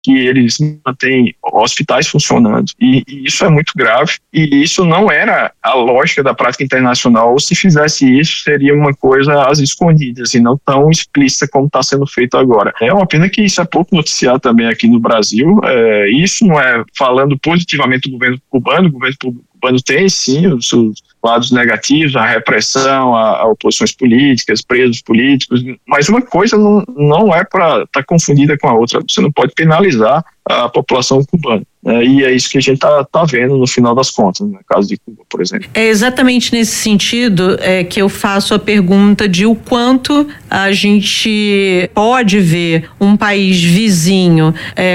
que eles mantêm hospitais funcionando, e isso é muito grave, e isso não era a lógica da prática internacional. Ou se fizesse isso, seria uma coisa às escondidas e não tão explícita como está sendo feito agora. É uma pena que isso é pouco noticiado também aqui no Brasil. Isso não é falando positivamente do governo cubano. O governo cubano tem sim os seus lados negativos, a repressão, a oposições políticas, presos políticos, mas uma coisa não é para estar confundida com a outra. Você não pode penalizar a população cubana, né? E é isso que a gente tá vendo no final das contas, no caso de Cuba, por exemplo. É exatamente nesse sentido que eu faço a pergunta de o quanto a gente pode ver um país vizinho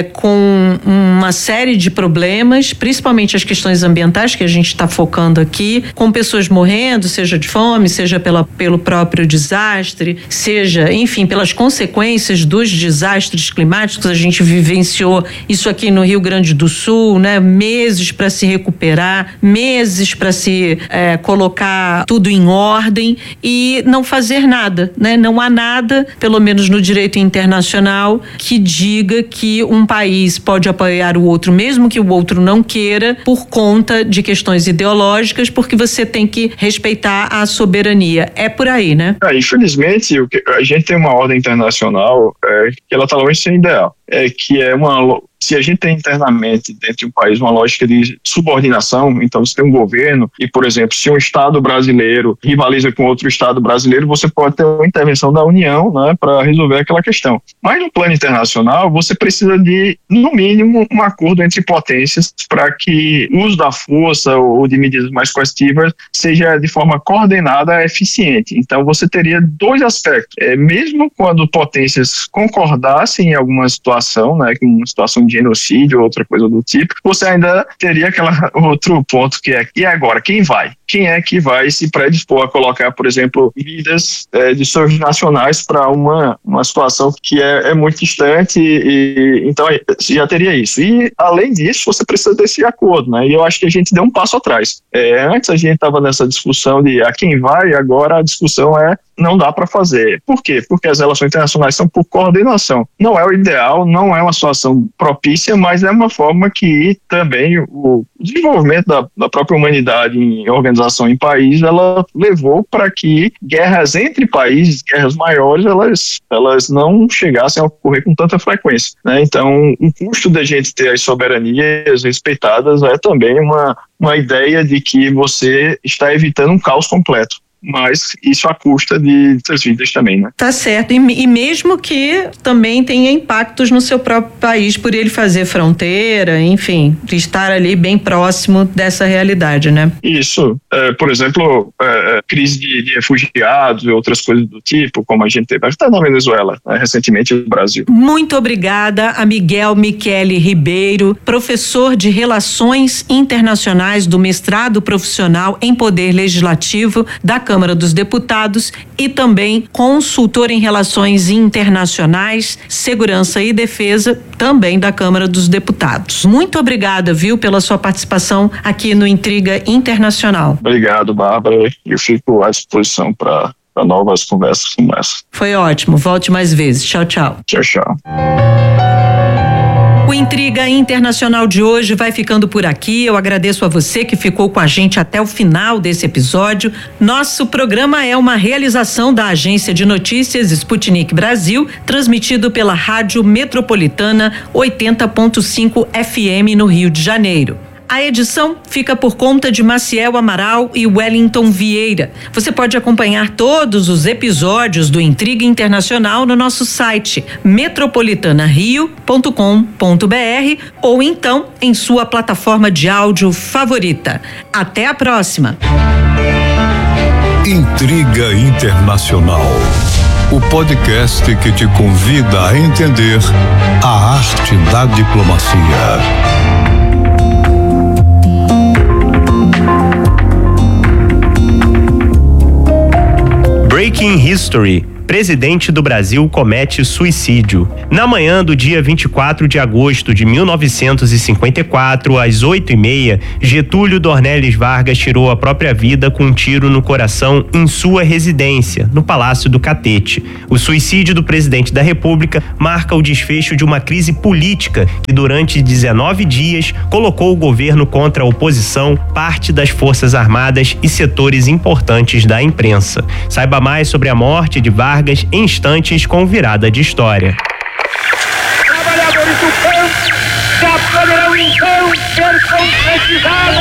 com uma série de problemas, principalmente as questões ambientais que a gente está focando aqui, com pessoas morrendo, seja de fome, seja pelo próprio desastre, seja, enfim, pelas consequências dos desastres climáticos. A gente vivenciou isso aqui no Rio Grande do Sul, né? Meses para se recuperar, meses para se colocar tudo em ordem e não fazer nada, né? Não há nada, pelo menos no direito internacional, que diga que um país pode apoiar o outro, mesmo que o outro não queira, por conta de questões ideológicas, porque você tem que respeitar a soberania. É por aí, né? Infelizmente, a gente tem uma ordem internacional que ela está longe de ser ideal. Que é se a gente tem internamente dentro de um país uma lógica de subordinação, então você tem um governo e, por exemplo, se um Estado brasileiro rivaliza com outro Estado brasileiro, você pode ter uma intervenção da União, né, para resolver aquela questão. Mas no plano internacional, você precisa de, no mínimo, um acordo entre potências para que o uso da força ou de medidas mais coercitivas seja de forma coordenada e eficiente. Então você teria dois aspectos. Mesmo quando potências concordassem em alguma situação, né, uma situação de genocídio ou outra coisa do tipo, você ainda teria outro ponto que e agora, quem vai? Quem é que vai se predispor a colocar, por exemplo, vidas de seus nacionais para uma situação que é muito distante, então já teria isso. E, além disso, você precisa desse acordo, né? E eu acho que a gente deu um passo atrás. Antes a gente estava nessa discussão de a quem vai, agora a discussão não dá para fazer. Por quê? Porque as relações internacionais são por coordenação. Não é o ideal, não é uma situação propícia, mas é uma forma que também o desenvolvimento da própria humanidade em organização em país, ela levou para que guerras entre países, guerras maiores, elas não chegassem a ocorrer com tanta frequência, né? Então, o custo da gente ter as soberanias respeitadas é também uma ideia de que você está evitando um caos completo. Mas isso à custa de muitas vidas também, né? Tá certo. E mesmo que também tenha impactos no seu próprio país por ele fazer fronteira, enfim, estar ali bem próximo dessa realidade, né? Isso. Por exemplo, crise de refugiados e outras coisas do tipo, como a gente teve até na Venezuela, recentemente no Brasil. Muito obrigada a Miguel Michele Ribeiro, professor de Relações Internacionais do Mestrado Profissional em Poder Legislativo da Câmara dos Deputados e também consultor em Relações Internacionais, Segurança e Defesa, também da Câmara dos Deputados. Muito obrigada, pela sua participação aqui no Intriga Internacional. Obrigado, Bárbara. Eu fico à disposição para novas conversas como essa. Foi ótimo. Volte mais vezes. Tchau, tchau. Tchau, tchau. O Intriga Internacional de hoje vai ficando por aqui. Eu agradeço a você que ficou com a gente até o final desse episódio. Nosso programa é uma realização da Agência de Notícias Sputnik Brasil, transmitido pela Rádio Metropolitana 80.5 FM no Rio de Janeiro. A edição fica por conta de Maciel Amaral e Wellington Vieira. Você pode acompanhar todos os episódios do Intriga Internacional no nosso site metropolitanario.com.br ou então em sua plataforma de áudio favorita. Até a próxima. Intriga Internacional. O podcast que te convida a entender a arte da diplomacia. Breaking History, Presidente do Brasil comete suicídio. Na manhã do dia 24 de agosto de 1954, às 8h30, Getúlio Dornelles Vargas tirou a própria vida com um tiro no coração em sua residência, no Palácio do Catete. O suicídio do presidente da República marca o desfecho de uma crise política que durante 19 dias colocou o governo contra a oposição, parte das Forças Armadas e setores importantes da imprensa. Saiba mais sobre a morte de Vargas em instantes com Virada de História. Trabalhadores do campo já poderão então ser concretizados.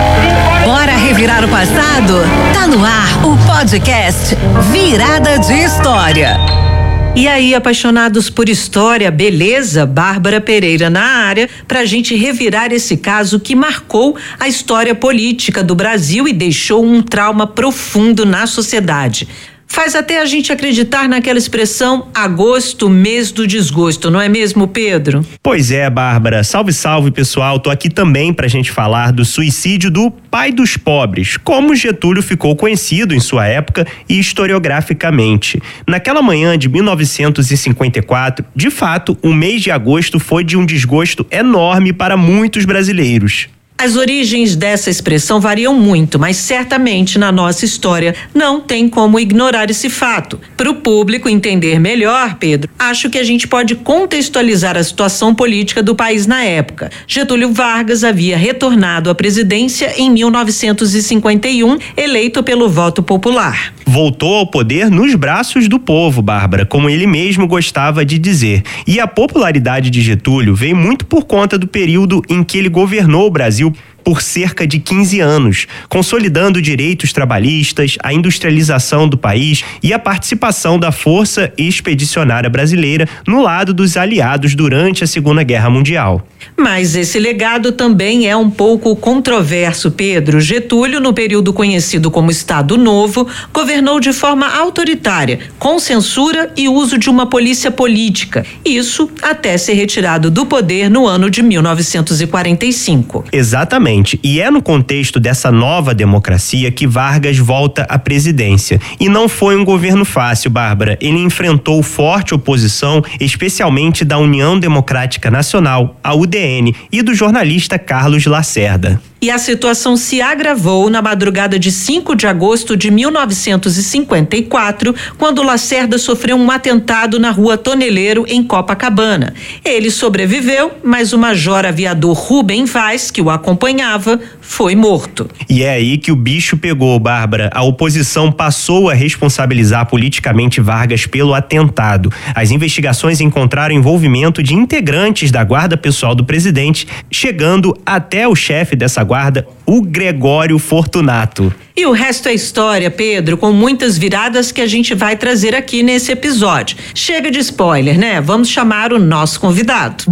Bora revirar o passado? Tá no ar o podcast Virada de História. E aí, apaixonados por história, beleza? Bárbara Pereira na área pra gente revirar esse caso que marcou a história política do Brasil e deixou um trauma profundo na sociedade. Faz até a gente acreditar naquela expressão agosto, mês do desgosto, não é mesmo, Pedro? Pois é, Bárbara. Salve, salve, pessoal. Tô aqui também pra gente falar do suicídio do pai dos pobres, como Getúlio ficou conhecido em sua época e historiograficamente. Naquela manhã de 1954, de fato, o mês de agosto foi de um desgosto enorme para muitos brasileiros. As origens dessa expressão variam muito, mas certamente na nossa história não tem como ignorar esse fato. Para o público entender melhor, Pedro, acho que a gente pode contextualizar a situação política do país na época. Getúlio Vargas havia retornado à presidência em 1951, eleito pelo voto popular. Voltou ao poder nos braços do povo, Bárbara, como ele mesmo gostava de dizer. E a popularidade de Getúlio veio muito por conta do período em que ele governou o Brasil por cerca de 15 anos, consolidando direitos trabalhistas, a industrialização do país e a participação da Força Expedicionária Brasileira no lado dos aliados durante a Segunda Guerra Mundial. Mas esse legado também é um pouco controverso, Pedro. Getúlio, no período conhecido como Estado Novo, governou de forma autoritária, com censura e uso de uma polícia política. Isso até ser retirado do poder no ano de 1945. Exatamente. E é no contexto dessa nova democracia que Vargas volta à presidência. E não foi um governo fácil, Bárbara. Ele enfrentou forte oposição, especialmente da União Democrática Nacional, a UDN, e do jornalista Carlos Lacerda. E a situação se agravou na madrugada de 5 de agosto de 1954, quando Lacerda sofreu um atentado na rua Toneleiro, em Copacabana. Ele sobreviveu, mas o major aviador Rubem Vaz, que o acompanhava, foi morto. E é aí que o bicho pegou, Bárbara. A oposição passou a responsabilizar politicamente Vargas pelo atentado. As investigações encontraram envolvimento de integrantes da guarda pessoal do presidente, chegando até o chefe dessa guarda, o Gregório Fortunato. E o resto é história, Pedro, com muitas viradas que a gente vai trazer aqui nesse episódio. Chega de spoiler, né? Vamos chamar o nosso convidado.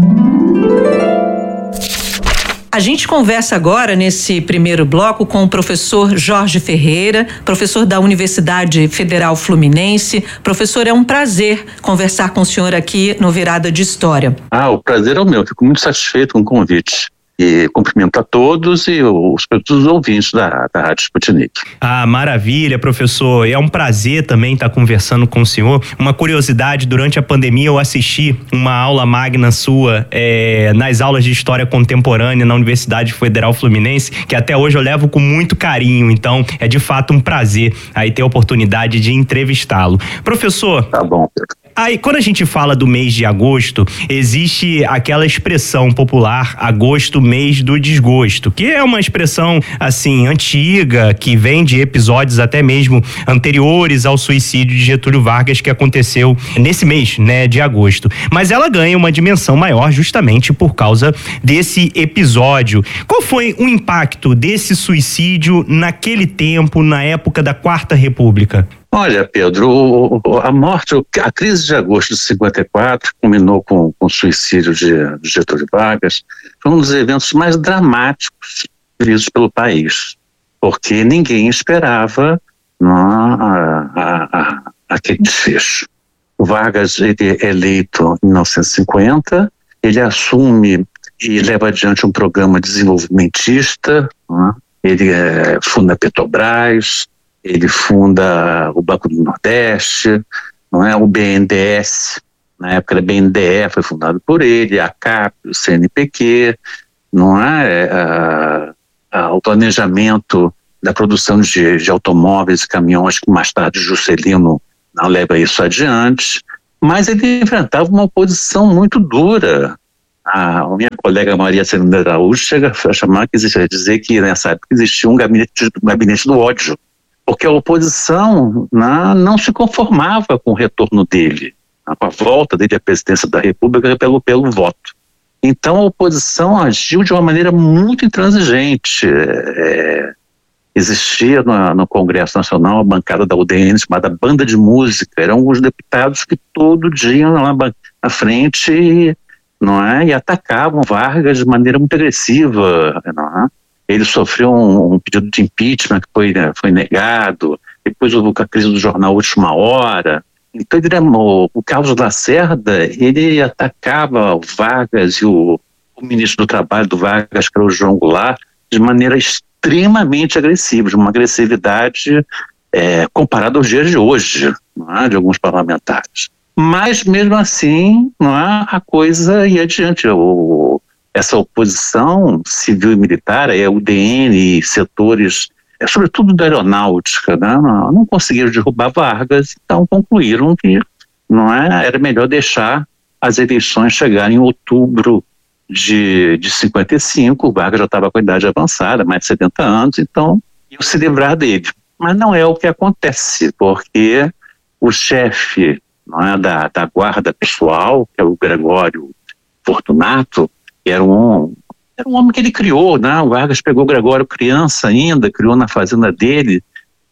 A gente conversa agora, nesse primeiro bloco, com o professor Jorge Ferreira, professor da Universidade Federal Fluminense. Professor, é um prazer conversar com o senhor aqui no Virada de História. O prazer é o meu. Fico muito satisfeito com o convite. E cumprimento a todos e os ouvintes da Rádio Sputnik. Maravilha, professor. É um prazer também estar conversando com o senhor. Uma curiosidade, durante a pandemia eu assisti uma aula magna sua nas aulas de História Contemporânea na Universidade Federal Fluminense, que até hoje eu levo com muito carinho. Então, é de fato um prazer aí ter a oportunidade de entrevistá-lo. Professor... Tá bom, Pedro. Aí, quando a gente fala do mês de agosto, existe aquela expressão popular, agosto, mês do desgosto, que é uma expressão, assim, antiga, que vem de episódios até mesmo anteriores ao suicídio de Getúlio Vargas, que aconteceu nesse mês, né, de agosto. Mas ela ganha uma dimensão maior justamente por causa desse episódio. Qual foi o impacto desse suicídio naquele tempo, na época da Quarta República? Olha, Pedro, a crise de agosto de 54 culminou com o suicídio de Getúlio Vargas. Foi um dos eventos mais dramáticos vividos pelo país, porque ninguém esperava aquele desfecho. O Vargas, ele é eleito em 1950, ele assume e leva adiante um programa desenvolvimentista, ele funda a Petrobras, ele funda o Banco do Nordeste, não é? O BNDES, na época era BNDE, foi fundado por ele, a CAP, o CNPq, não é? O planejamento da produção de automóveis e caminhões, que mais tarde Juscelino não leva isso adiante, mas ele enfrentava uma oposição muito dura. A minha colega Maria Celina Araújo chega a chamar, dizer que nessa época existia um gabinete do ódio, porque a oposição não se conformava com o retorno dele, com a volta dele à presidência da República pelo voto. Então a oposição agiu de uma maneira muito intransigente. Existia no Congresso Nacional uma bancada da UDN chamada Banda de Música, eram os deputados que todo dia iam lá na frente, não é? E atacavam Vargas de maneira muito agressiva, não é? Ele sofreu um pedido de impeachment que foi negado, depois houve a crise do jornal Última Hora. Então o Carlos Lacerda, ele atacava o Vargas e o ministro do Trabalho do Vargas, que era o João Goulart, de maneira extremamente agressiva, de uma agressividade comparada aos dias de hoje, não é? De alguns parlamentares. Mas mesmo assim, não é? A coisa ia adiante. Essa oposição civil e militar, a UDN e setores, sobretudo da aeronáutica, né, não conseguiram derrubar Vargas, então concluíram que era melhor deixar as eleições chegarem em outubro de 55, o Vargas já estava com a idade avançada, mais de 70 anos, então iam se livrar dele. Mas não é o que acontece, porque o chefe da guarda pessoal, que é o Gregório Fortunato, era um homem que ele criou, né? O Vargas pegou o Gregório criança ainda, criou na fazenda dele,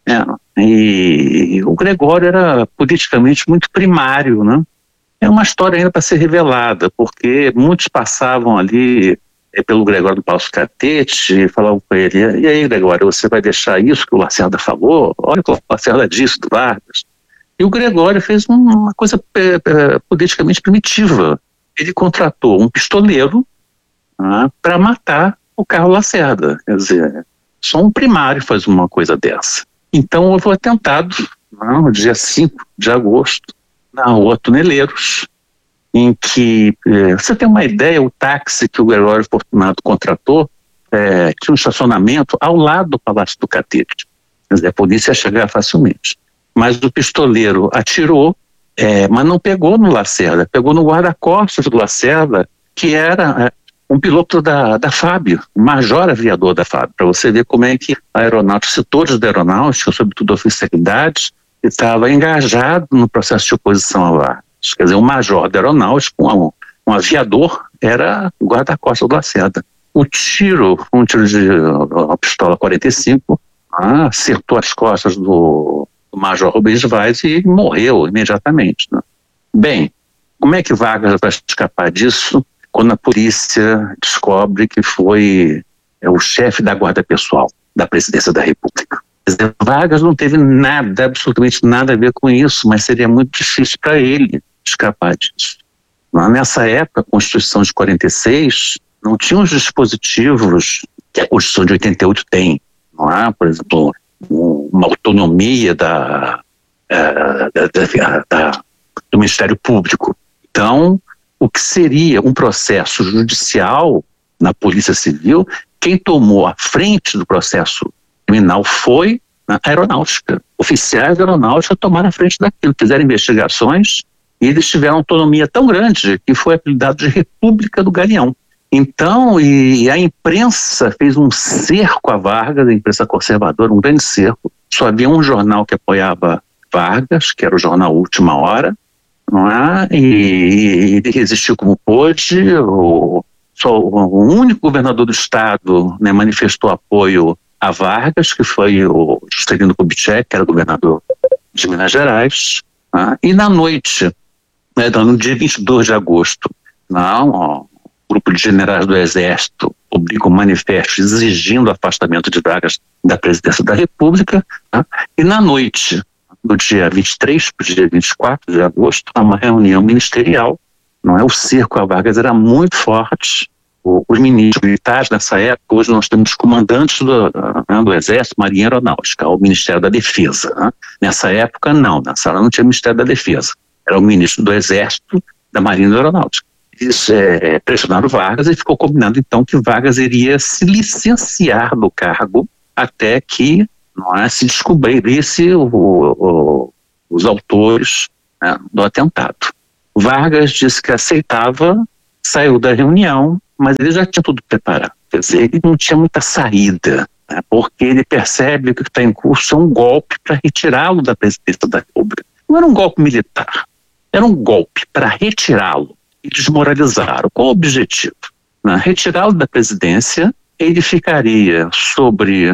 e o Gregório era politicamente muito primário, né? É uma história ainda para ser revelada, porque muitos passavam ali pelo Gregório do Palácio Catete e falavam com ele: e aí, Gregório, você vai deixar isso que o Lacerda falou? Olha o que o Lacerda disse do Vargas. E o Gregório fez uma coisa politicamente primitiva. Ele contratou um pistoleiro para matar o Carlos Lacerda. Quer dizer, só um primário faz uma coisa dessa. Então houve um atentado no dia 5 de agosto, na rua Tuneleiros, em que, você tem uma ideia, o táxi que o Gregório Fortunato contratou tinha um estacionamento ao lado do Palácio do Catete. Quer dizer, a polícia ia chegar facilmente. Mas o pistoleiro atirou, mas não pegou no Lacerda, pegou no guarda-costas do Lacerda, que era um piloto da FAB, um major aviador da FAB, para você ver como é que a aeronáutica, setores da aeronáutica, sobretudo a oficialidade, estava engajado no processo de oposição a Vargas. Quer dizer, um major da aeronáutica, um aviador, era o guarda-costas do Lacerda. Um tiro de uma pistola 45, acertou as costas do major Rubens Vaz e morreu imediatamente, né? Bem, como é que Vargas vai escapar disso quando a polícia descobre que foi o chefe da guarda pessoal da presidência da República? Quer dizer, Vargas não teve nada, absolutamente nada a ver com isso, mas seria muito difícil para ele escapar disso. Nessa época, a Constituição de 46 não tinha os dispositivos que a Constituição de 88 tem, não é? Por exemplo, uma autonomia do Ministério Público. Então, o que seria um processo judicial na Polícia Civil, quem tomou a frente do processo criminal foi a aeronáutica. Oficiais da aeronáutica tomaram a frente daquilo, fizeram investigações e eles tiveram autonomia tão grande que foi apelidado de República do Galeão. Então, e a imprensa fez um cerco a Vargas, a imprensa conservadora, um grande cerco. Só havia um jornal que apoiava Vargas, que era o jornal Última Hora, não é? E ele resistiu como pôde. O único governador do estado, né, manifestou apoio a Vargas, que foi o Juscelino Kubitschek, que era governador de Minas Gerais. E na noite, no dia 22 de agosto, um grupo de generais do Exército publica um manifesto exigindo o afastamento de Vargas da presidência da República, e na noite do dia 23 para o dia 24 de agosto, há uma reunião ministerial, não é? O cerco a Vargas era muito forte, o os ministros militares nessa época, hoje nós temos comandantes do Exército, Marinha e Aeronáutica, o Ministério da Defesa. Né? Nessa época, não não tinha Ministério da Defesa. Era o ministro do Exército, da Marinha e da Aeronáutica. Eles pressionaram Vargas e ficou combinado então que Vargas iria se licenciar do cargo até que se descobrisse os autores, né, do atentado. Vargas disse que aceitava, saiu da reunião, mas ele já tinha tudo preparado. Quer dizer, ele não tinha muita saída, né, porque ele percebe que o que está em curso é um golpe para retirá-lo da presidência da República. Não era um golpe militar, era um golpe para retirá-lo e desmoralizá-lo. Qual o objetivo? Né? Retirá-lo da presidência, ele ficaria sob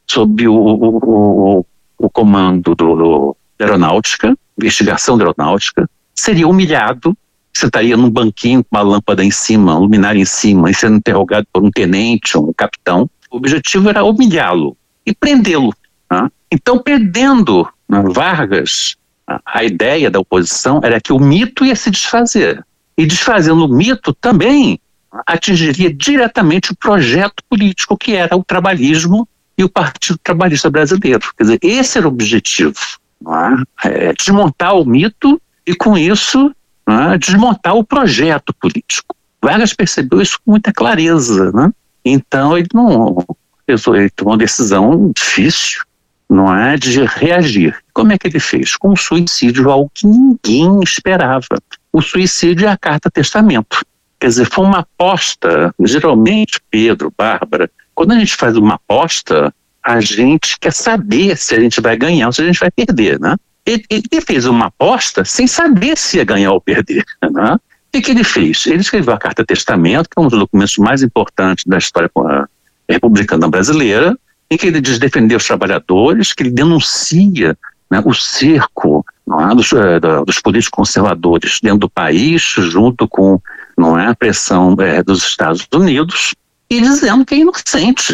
o comando da Aeronáutica, investigação da Aeronáutica, seria humilhado, sentaria num banquinho com uma lâmpada em cima, um luminário em cima, e sendo interrogado por um tenente ou um capitão. O objetivo era humilhá-lo e prendê-lo. Né? Então, perdendo Vargas, a ideia da oposição era que o mito ia se desfazer. E desfazendo o mito também atingiria diretamente o projeto político que era o trabalhismo e o Partido Trabalhista Brasileiro. Quer dizer, esse era o objetivo. Desmontar o mito e, com isso, desmontar o projeto político. Vargas percebeu isso com muita clareza. Né? Então, ele tomou uma decisão difícil, de reagir. Como é que ele fez? Com o suicídio, algo que ninguém esperava. O suicídio é a carta-testamento. Quer dizer, foi uma aposta, geralmente, Pedro, Bárbara, quando a gente faz uma aposta, a gente quer saber se a gente vai ganhar ou se a gente vai perder, né? Ele fez uma aposta sem saber se ia ganhar ou perder, né? O que ele fez? Ele escreveu a Carta-Testamento, que é um dos documentos mais importantes da história republicana brasileira, em que ele diz defender os trabalhadores, que ele denuncia, né, o cerco dos políticos conservadores dentro do país, junto com a pressão dos Estados Unidos, e dizendo que é inocente.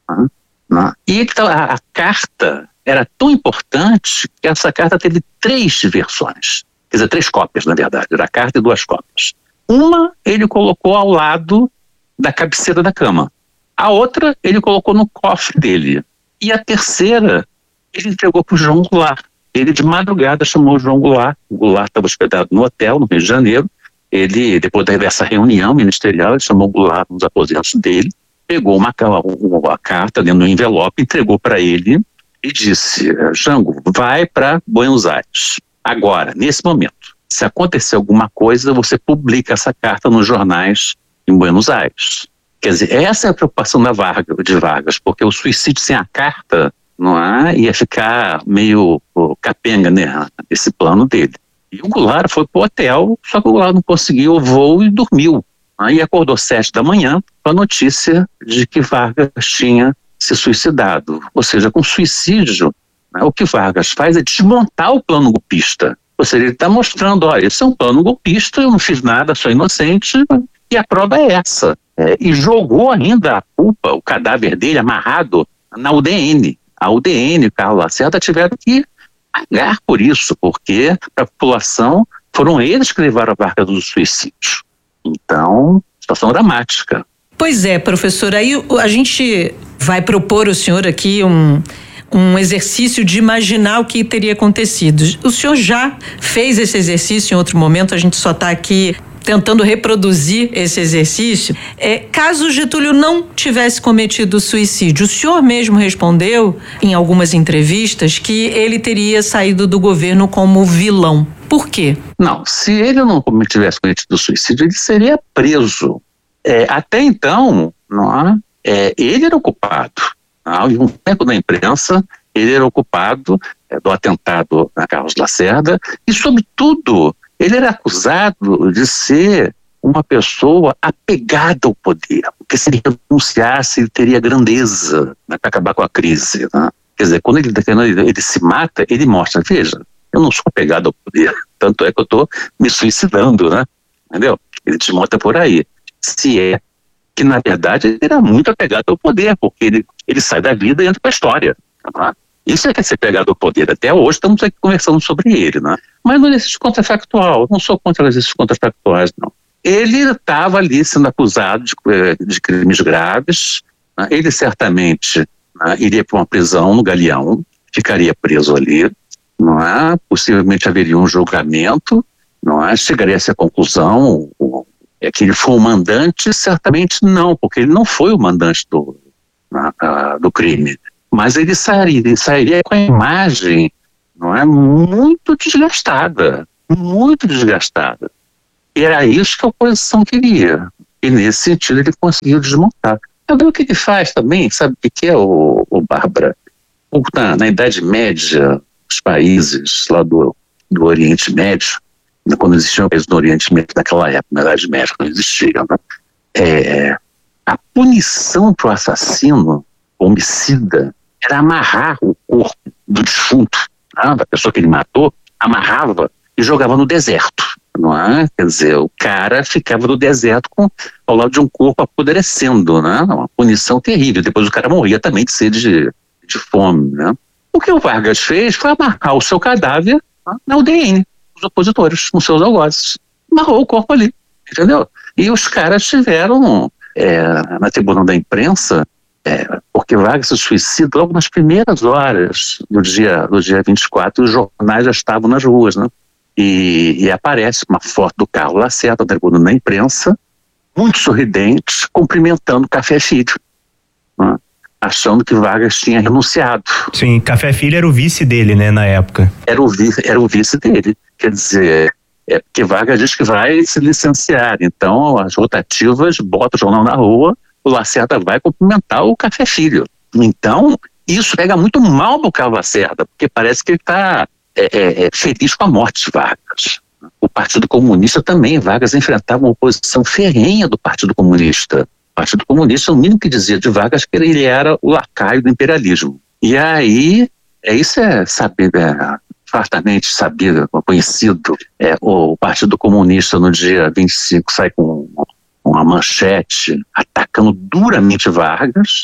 E a carta era tão importante que essa carta teve 3 versões, quer dizer, 3 cópias, na verdade, era a carta e 2 cópias. Uma ele colocou ao lado da cabeceira da cama, a outra ele colocou no cofre dele, e a terceira ele entregou para o João Goulart. Ele de madrugada chamou o João Goulart. O Goulart estava hospedado no hotel, no Rio de Janeiro. Ele, depois dessa reunião ministerial, ele chamou o Goulart nos aposentos dele, pegou uma carta dentro do envelope, entregou para ele e disse: Jango, vai para Buenos Aires. Agora, nesse momento, se acontecer alguma coisa, você publica essa carta nos jornais em Buenos Aires. Quer dizer, essa é a preocupação de Vargas, porque o suicídio sem a carta ia ficar meio capenga, né, esse plano dele. E o Goulart foi para o hotel, só que o Goulart não conseguiu o voo e dormiu. E acordou 7 da manhã com a notícia de que Vargas tinha se suicidado. Ou seja, com suicídio, o que Vargas faz é desmontar o plano golpista. Ou seja, ele está mostrando, olha, esse é um plano golpista, eu não fiz nada, sou inocente, e a prova é essa. E jogou ainda a culpa, o cadáver dele amarrado na UDN. A UDN e o Carlos Lacerda tiveram que pagar por isso, porque a população, foram eles que levaram a Vargas do suicídio. Então, situação dramática. Pois é, professor, aí a gente vai propor ao senhor aqui um exercício de imaginar o que teria acontecido. O senhor já fez esse exercício em outro momento, a gente só está aqui tentando reproduzir esse exercício. Caso Getúlio não tivesse cometido suicídio, o senhor mesmo respondeu em algumas entrevistas que ele teria saído do governo como vilão. Por quê? Não, se ele não tivesse cometido suicídio, ele seria preso. Até então, ele era o culpado. Em um tempo da imprensa, ele era o culpado do atentado a Carlos Lacerda e, sobretudo, ele era acusado de ser uma pessoa apegada ao poder, porque se ele renunciasse, ele teria grandeza para acabar com a crise. Né? Quer dizer, quando ele se mata, ele mostra, veja, eu não sou apegado ao poder, tanto é que eu estou me suicidando, né? Entendeu? Ele desmonta por aí. Se é que, na verdade, ele era muito apegado ao poder, porque ele sai da vida e entra para a história. Tá? Isso é que é ser apegado ao poder. Até hoje estamos aqui conversando sobre ele, né? Mas no exercício contrafactual, não sou contra o exercício contrafactuais, não. ele estava ali sendo acusado de crimes graves, né? Ele certamente iria para uma prisão no Galeão, ficaria preso ali, não é? Possivelmente haveria um julgamento, não é? Chegaria a essa conclusão, que ele foi o mandante, certamente não, porque ele não foi o mandante do crime, mas ele sairia com a imagem, não é, muito desgastada. E era isso que a oposição queria, e nesse sentido ele conseguiu desmontar. Agora o que ele faz também, sabe o que é, o Bárbara? Na Idade Média, os países lá do Oriente Médio, quando existiam países do Oriente Médio naquela época, na Idade Média, não existiam, né? A punição para o assassino, homicida, era amarrar o corpo do defunto, né, da pessoa que ele matou, amarrava e jogava no deserto, não é? Quer dizer, o cara ficava no deserto ao lado de um corpo apodrecendo, né? Uma punição terrível. Depois o cara morria também de sede de fome, né? O que o Vargas fez foi amarrar o seu cadáver na UDN, os opositores, nos seus algozes. Amarrou o corpo ali, entendeu? E os caras tiveram, na tribuna da imprensa, porque Vargas se suicida logo nas primeiras horas do dia 24, os jornais já estavam nas ruas, né? E aparece uma foto do Carlos Lacerda, na tribuna da imprensa, muito sorridente, cumprimentando Café Filho, né? Achando que Vargas tinha renunciado. Sim, Café Filho era o vice dele, né, na época. Era o vice dele, quer dizer, porque Vargas diz que vai se licenciar, então as rotativas botam o jornal na rua, o Lacerda vai cumprimentar o Café Filho. Então, isso pega muito mal pro Carlos Lacerda, porque parece que ele está feliz com a morte de Vargas. O Partido Comunista também, Vargas enfrentava uma oposição ferrenha do Partido Comunista. O Partido Comunista, o mínimo que dizia de Vargas, que ele era o lacaio do imperialismo. E aí, isso é saber, fartamente sabido, conhecido. O Partido Comunista, no dia 25, sai com uma manchete atacando duramente Vargas,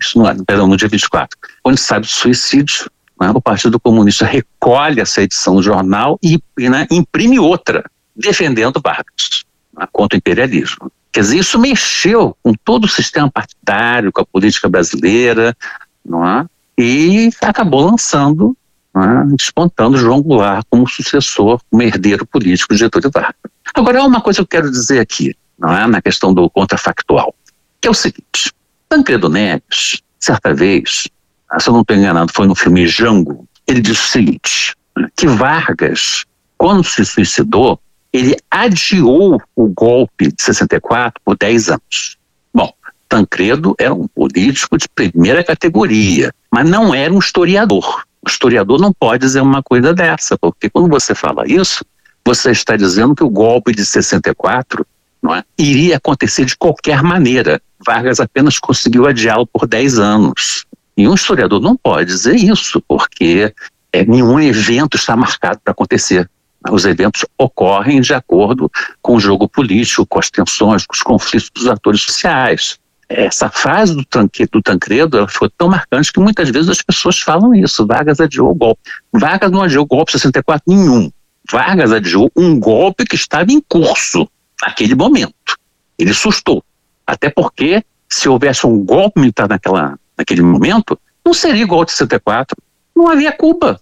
no dia 24, quando sai do suicídio, né, o Partido Comunista recolhe essa edição do jornal e imprime outra, defendendo Vargas, né, contra o imperialismo. Quer dizer, isso mexeu com todo o sistema partidário, com a política brasileira, não é? E acabou lançando, despontando João Goulart como sucessor, como herdeiro político de Getúlio Vargas. Agora, há uma coisa que eu quero dizer aqui, não é, na questão do contrafactual, que é o seguinte: Tancredo Neves, certa vez, se eu não estou enganado, foi no filme Jango, ele disse o seguinte, que Vargas, quando se suicidou, ele adiou o golpe de 64 por 10 anos. Bom, Tancredo era um político de primeira categoria, mas não era um historiador. O historiador não pode dizer uma coisa dessa, porque quando você fala isso, você está dizendo que o golpe de 64 iria acontecer de qualquer maneira. Vargas apenas conseguiu adiá-lo por 10 anos. E um historiador não pode dizer isso, porque nenhum evento está marcado para acontecer. Os eventos ocorrem de acordo com o jogo político, com as tensões, com os conflitos dos atores sociais. Essa fase do Tancredo ela foi tão marcante que muitas vezes as pessoas falam isso. Vargas adiou o golpe. Vargas não adiou o golpe de 64 nenhum. Vargas adiou um golpe que estava em curso naquele momento. Ele sustou. Até porque, se houvesse um golpe militar naquele momento, não seria igual ao de 64. Não havia Cuba.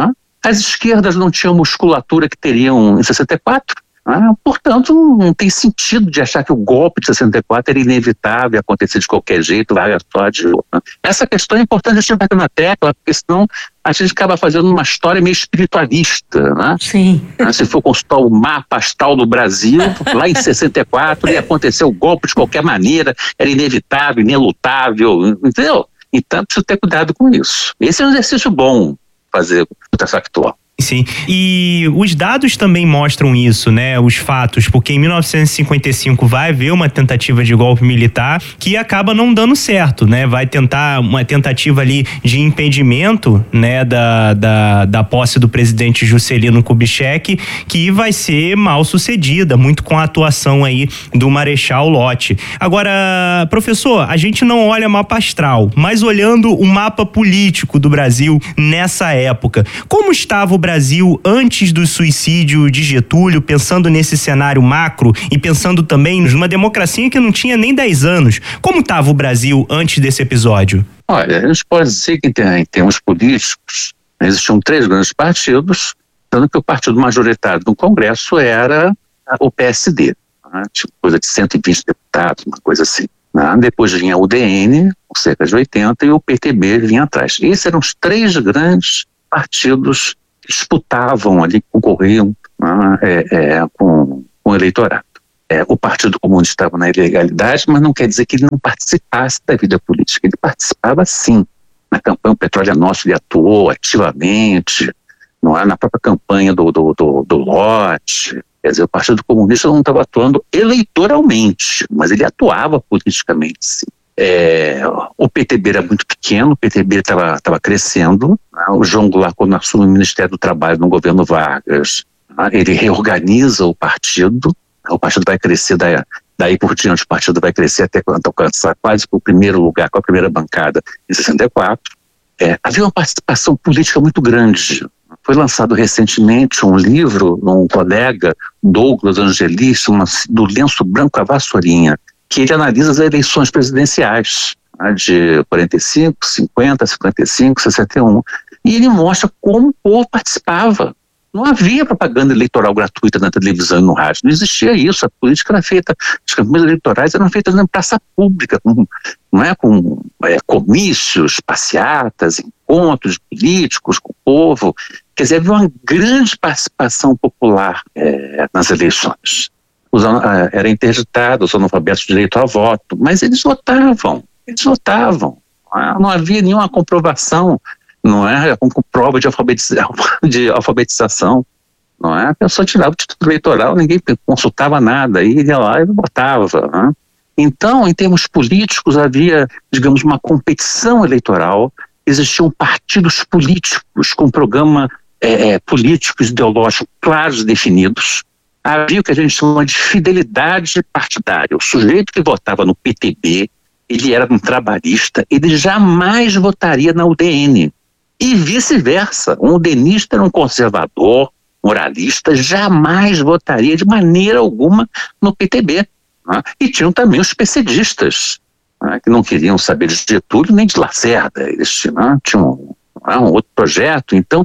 As esquerdas não tinham musculatura que teriam em 64. Portanto, não tem sentido de achar que o golpe de 64 era inevitável, ia acontecer de qualquer jeito, Vargas só adiou. Essa questão é importante a gente bater na tecla, porque senão a gente acaba fazendo uma história meio espiritualista, né? Sim. Se for consultar o mapa astral do Brasil, lá em 64 ia acontecer o golpe de qualquer maneira, era inevitável, inelutável, entendeu? Então, precisa ter cuidado com isso. Esse é um exercício bom fazer contrafactual. Sim, e os dados também mostram isso, né, os fatos, porque em 1955 vai haver uma tentativa de golpe militar que acaba não dando certo, né, vai tentar uma tentativa ali de impedimento, né, da posse do presidente Juscelino Kubitschek, que vai ser mal sucedida, muito com a atuação aí do Marechal Lott. Agora, professor, a gente não olha mapa astral, mas olhando o mapa político do Brasil nessa época, como estava o Brasil Brasil antes do suicídio de Getúlio, pensando nesse cenário macro e pensando também numa democracia que não tinha nem 10 anos? Como estava o Brasil antes desse episódio? Olha, a gente pode dizer que em termos políticos existiam 3 grandes partidos, sendo que o partido majoritário no Congresso era o PSD, né? Tipo coisa de 120 deputados, uma coisa assim. Depois vinha o UDN, com cerca de 80, e o PTB vinha atrás. Esses eram os 3 grandes partidos que disputavam ali, concorriam com o eleitorado. O Partido Comunista estava na ilegalidade, mas não quer dizer que ele não participasse da vida política. Ele participava sim. Na campanha O Petróleo é Nosso ele atuou ativamente, não é? Na própria campanha do lote. Quer dizer, o Partido Comunista não estava atuando eleitoralmente, mas ele atuava politicamente, sim. O PTB era muito pequeno, o PTB estava crescendo, né? O João Goulart, quando assume o Ministério do Trabalho no governo Vargas, né? Ele reorganiza o partido vai crescer, daí por diante o partido vai crescer até alcançar quase o primeiro lugar, com a primeira bancada em 64. Havia uma participação política muito grande. Foi lançado recentemente um livro de um colega, Douglas Angelis, do Lenço Branco à Vassourinha, que ele analisa as eleições presidenciais, né, de 45, 50, 55, 61, e ele mostra como o povo participava. Não havia propaganda eleitoral gratuita na televisão e no rádio, não existia isso. A política era feita, as campanhas eleitorais eram feitas na praça pública, com comícios, passeatas, encontros políticos com o povo. Quer dizer, havia uma grande participação popular nas eleições. Era interditado os analfabetos de direito ao voto, mas eles votavam. Não havia nenhuma comprovação, não é, com prova de alfabetização, não é? A pessoa tirava o título eleitoral, ninguém consultava nada, aí ia lá e votava, né? Então, em termos políticos, havia, digamos, uma competição eleitoral, existiam partidos políticos com programa políticos ideológicos claros e definidos. Havia o que a gente chama de fidelidade partidária. O sujeito que votava no PTB, ele era um trabalhista, ele jamais votaria na UDN. E vice-versa, um udenista era um conservador, moralista, jamais votaria de maneira alguma no PTB. Né? E tinham também os PCDistas, né, que não queriam saber de Getúlio nem de Lacerda, eles tinham um outro projeto. Então,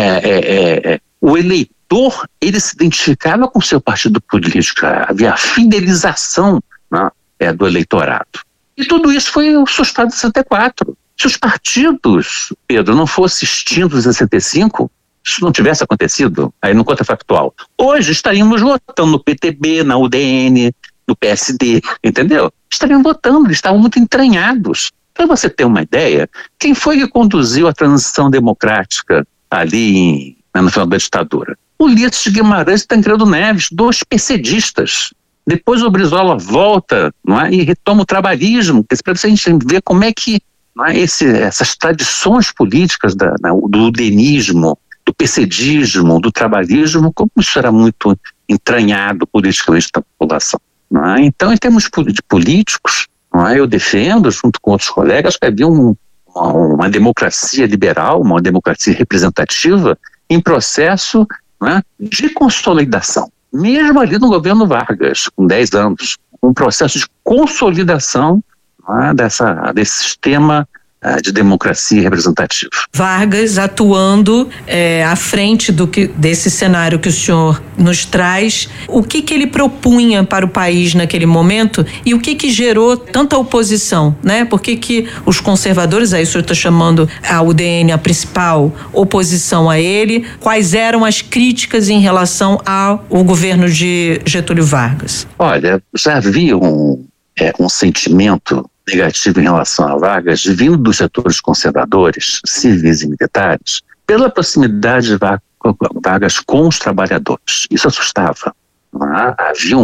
o eleitor, ele se identificava com o seu partido político, havia a fidelização, né, do eleitorado. E tudo isso foi sustentado em 64. Se os partidos, Pedro, não fossem extintos em 65, se não tivesse acontecido, aí no contrafactual, hoje estaríamos votando no PTB, na UDN, no PSD, entendeu? Estariam votando, eles estavam muito entranhados. Para você ter uma ideia, quem foi que conduziu a transição democrática ali no final da ditadura? Ulisses de Guimarães e Tancredo Neves, 2 PCDistas. Depois o Brizola volta, não é, e retoma o trabalhismo, para a gente ver como é que essas tradições políticas do udenismo, do PCDismo, do trabalhismo, como isso era muito entranhado politicamente na população. Não é? Então, em termos políticos, não é, eu defendo, junto com outros colegas, que havia uma democracia liberal, uma democracia representativa em processo, não é, de consolidação. Mesmo ali no governo Vargas, com 10 anos, um processo de consolidação, não é, desse sistema de democracia representativa. Vargas atuando à frente desse cenário que o senhor nos traz, o que ele propunha para o país naquele momento e o que gerou tanta oposição, né? Por que os conservadores, aí o senhor está chamando a UDN a principal oposição a ele, quais eram as críticas em relação ao governo de Getúlio Vargas? Olha, já havia um sentimento negativo em relação a Vargas, vindo dos setores conservadores, civis e militares, pela proximidade de Vargas com os trabalhadores. Isso assustava. Havia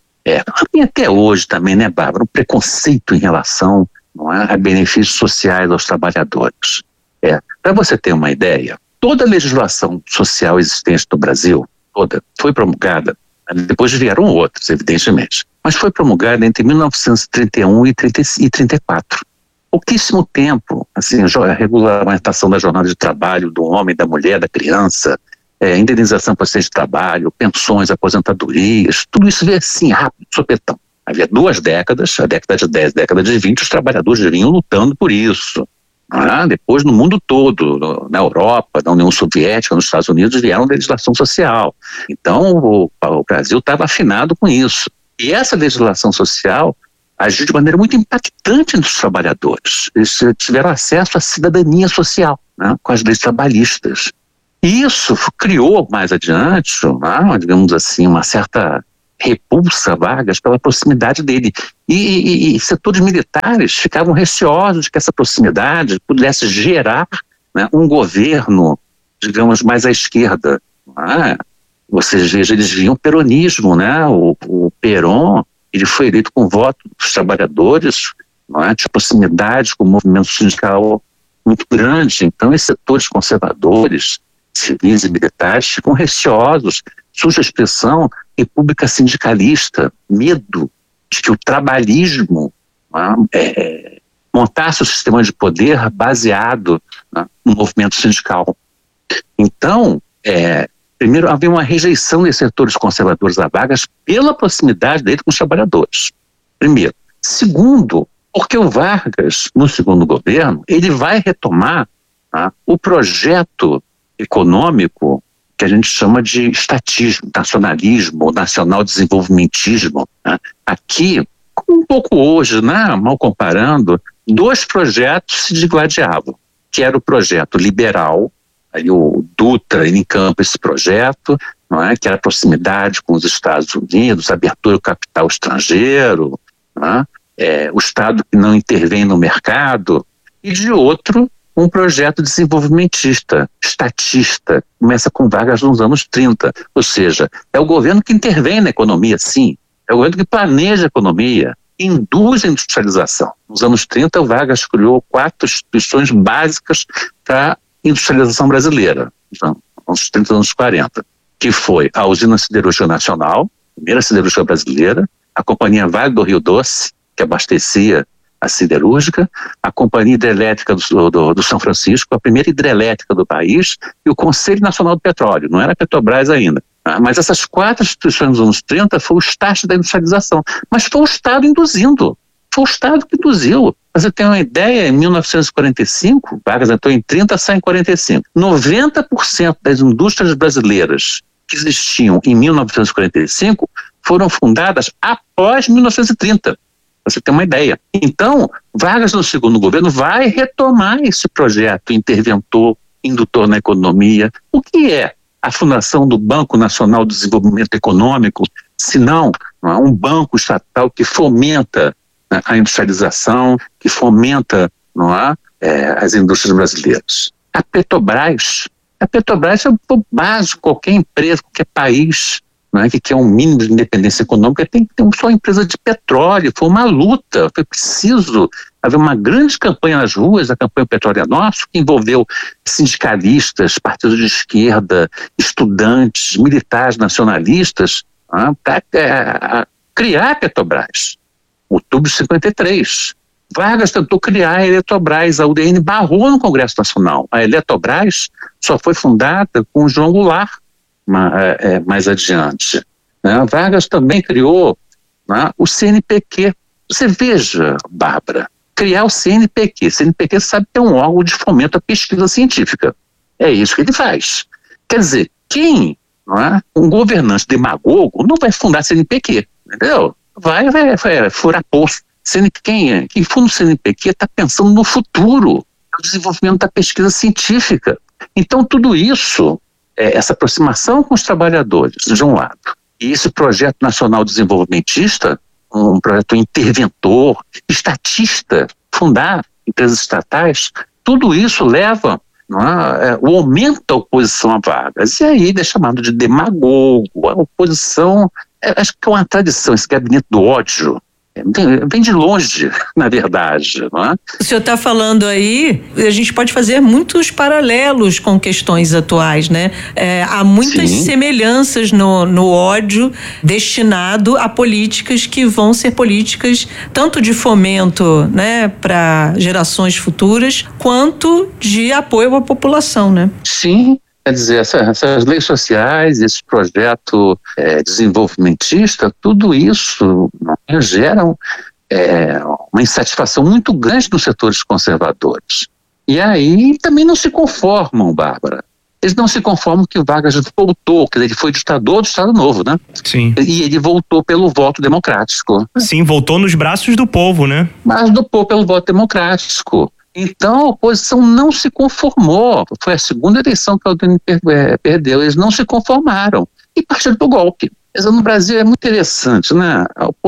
até hoje também, né, Bárbara, um preconceito em relação, não é, a benefícios sociais aos trabalhadores. Para você ter uma ideia, toda a legislação social existente no Brasil, toda, foi promulgada, depois vieram outros, evidentemente, mas foi promulgada entre 1931 e 34. Pouquíssimo tempo, assim, a regulamentação da jornada de trabalho do homem, da mulher, da criança, indenização por acidente de trabalho, pensões, aposentadorias, tudo isso veio assim, rápido, sopetão. Havia 2 décadas, a década de 10, a década de 20, os trabalhadores vinham lutando por isso. Depois, no mundo todo, na Europa, na União Soviética, nos Estados Unidos, vieram legislação social. Então, o Brasil estava afinado com isso. E essa legislação social agiu de maneira muito impactante nos trabalhadores. Eles tiveram acesso à cidadania social, com as leis trabalhistas. E isso criou, mais adiante, digamos assim, uma certa repulsa a Vargas pela proximidade dele. E setores militares ficavam receosos de que essa proximidade pudesse gerar um governo, digamos, mais à esquerda. Vocês vejam, eles viam peronismo, o Perón, ele foi eleito com voto dos trabalhadores, de proximidade com o movimento sindical muito grande. Então, esses setores conservadores, civis e militares, ficam receosos. Surge a expressão república sindicalista, medo de que o trabalhismo montasse o sistema de poder baseado no movimento sindical. Então, primeiro, havia uma rejeição dos setores conservadores a Vargas pela proximidade dele com os trabalhadores. Primeiro. Segundo, porque o Vargas, no segundo governo, ele vai retomar o projeto econômico que a gente chama de estatismo, nacionalismo, nacional desenvolvimentismo. Aqui, um pouco hoje, mal comparando, 2 projetos se digladiavam, que era o projeto liberal, aí o Dutra encampa esse projeto, que era a proximidade com os Estados Unidos, abertura do capital estrangeiro, o Estado que não intervém no mercado, e de outro, um projeto desenvolvimentista, estatista, começa com Vargas nos anos 30, ou seja, é o governo que intervém na economia, sim, é o governo que planeja a economia, induz a industrialização. Nos anos 30, o Vargas criou 4 instituições básicas para a industrialização brasileira, nos 30 anos 40, que foi a Usina Siderúrgica Nacional, a primeira siderúrgica brasileira, a Companhia Vale do Rio Doce, que abastecia a siderúrgica, a Companhia Hidrelétrica do São Francisco, a primeira hidrelétrica do país, e o Conselho Nacional do Petróleo, não era a Petrobras ainda. Mas essas 4 instituições dos anos 30 foi o start da industrialização. Mas foi o Estado induzindo, foi o Estado que induziu. Você tem uma ideia, em 1945, Vargas entrou em 30, sai em 45. 90% das indústrias brasileiras que existiam em 1945 foram fundadas após 1930. Você tem uma ideia. Então, Vargas, no segundo governo, vai retomar esse projeto interventor, indutor na economia. O que é a fundação do Banco Nacional de Desenvolvimento Econômico, se não um banco estatal que fomenta a industrialização, que fomenta as indústrias brasileiras? A Petrobras é o básico, qualquer empresa, qualquer país que quer um mínimo de independência econômica, tem que ter só uma empresa de petróleo. Foi uma luta, foi preciso haver uma grande campanha nas ruas, a campanha Petróleo é Nosso, que envolveu sindicalistas, partidos de esquerda, estudantes, militares nacionalistas, para criar a Petrobras. Outubro de 53. Vargas tentou criar a Eletrobras, a UDN barrou no Congresso Nacional. A Eletrobras só foi fundada com o João Goulart, mais adiante. Vargas também criou o CNPq. Você veja, Bárbara, criar o CNPq. O CNPq sabe que é um órgão de fomento à pesquisa científica. É isso que ele faz. Quer dizer, um governante demagogo não vai fundar CNPq, entendeu? Vai furar poço. Quem funda o CNPq está pensando no futuro, no desenvolvimento da pesquisa científica. Então, tudo isso, essa aproximação com os trabalhadores, de um lado, e esse projeto nacional desenvolvimentista, um projeto interventor, estatista, fundar empresas estatais, tudo isso leva o aumento da oposição a Vargas. E aí ele é chamado de demagogo. A oposição, acho que é uma tradição, esse gabinete do ódio, vem de longe, na verdade. O senhor está falando aí, a gente pode fazer muitos paralelos com questões atuais, né? Há muitas semelhanças no ódio destinado a políticas que vão ser políticas tanto de fomento, né, para gerações futuras, quanto de apoio à população, né? Sim, Quer dizer, essas leis sociais, esse projeto desenvolvimentista, tudo isso geram uma insatisfação muito grande nos setores conservadores. E aí também não se conformam, Bárbara. Eles não se conformam que o Vargas voltou, quer dizer, ele foi ditador do Estado Novo, né? Sim. E ele voltou pelo voto democrático. Sim, voltou nos braços do povo, né? Mas do povo pelo voto democrático. Então a oposição não se conformou. Foi a segunda eleição que o Aldemir perdeu. Eles não se conformaram e partiram do golpe. No Brasil é muito interessante, né?